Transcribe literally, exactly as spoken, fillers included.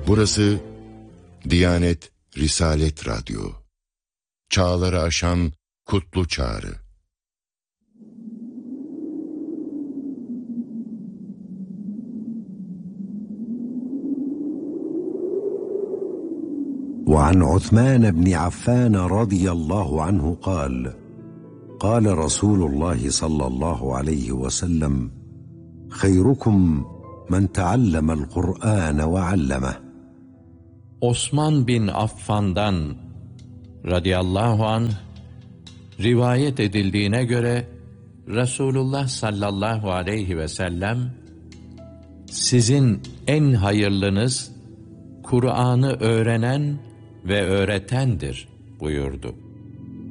Burası Diyanet Risalet Radyo. Çağları aşan kutlu çağrı. وعن عثمان بن عفان رضي الله عنه قال قال رسول الله صلى الله عليه وسلم خيركم من تعلم القرآن وعلمه. Osman bin Affan'dan radıyallahu anh rivayet edildiğine göre Resulullah sallallahu aleyhi ve sellem sizin en hayırlınız Kur'an'ı öğrenen ve öğretendir buyurdu.